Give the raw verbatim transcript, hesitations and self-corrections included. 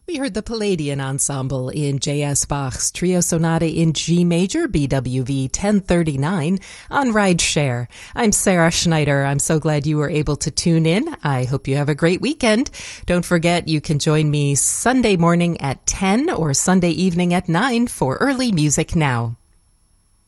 We heard the Palladian Ensemble in J S. Bach's Trio Sonata in G Major, B W V ten thirty-nine, on Rideshare. I'm Sarah Schneider. I'm so glad you were able to tune in. I hope you have a great weekend. Don't forget you can join me Sunday morning at ten or Sunday evening at nine for Early Music Now.